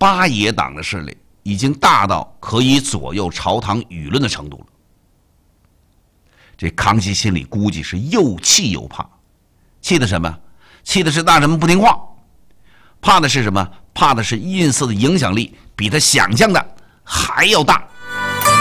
八野党的势力已经大到可以左右朝堂舆论的程度了。这康熙心里估计是又气又怕，气的什么？气的是大臣们不听话，怕的是什么？怕的是胤祀的影响力比他想象的还要大。